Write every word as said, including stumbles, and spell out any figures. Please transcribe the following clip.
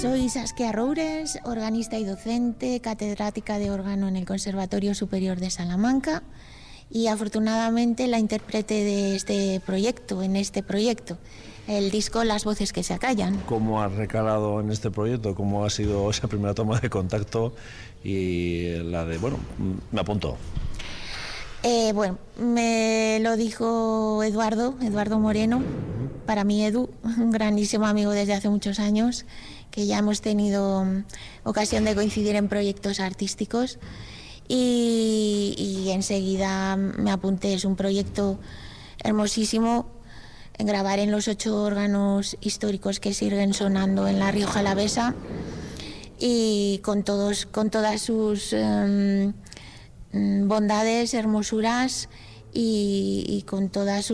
Soy Saskia Roures, organista y docente, catedrática de órgano en el Conservatorio Superior de Salamanca y afortunadamente la intérprete de este proyecto, en este proyecto, el disco Las voces que se acallan. ¿Cómo has recalado en este proyecto? ¿Cómo ha sido esa primera toma de contacto y la de, bueno, me apunto? Eh, bueno, me lo dijo Eduardo, Eduardo Moreno, para mí Edu, un grandísimo amigo desde hace muchos años, que ya hemos tenido ocasión de coincidir en proyectos artísticos y, y enseguida me apunté. Es un proyecto hermosísimo, en grabar en los ocho órganos históricos que siguen sonando en La Rioja Alavesa y con, todos, con todas sus eh, bondades, hermosuras y, y con todas sus